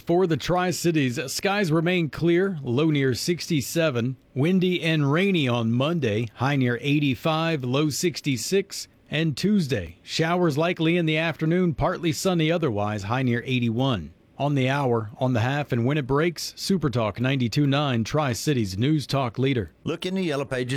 for the Tri-Cities. Skies remain clear, low near 67. Windy and rainy on Monday, high near 85, low 66. And Tuesday, showers likely in the afternoon, partly sunny otherwise, high near 81. On the hour, on the half, and when it breaks, Super Talk 92.9, Tri-Cities News Talk leader. Look in the Yellow Pages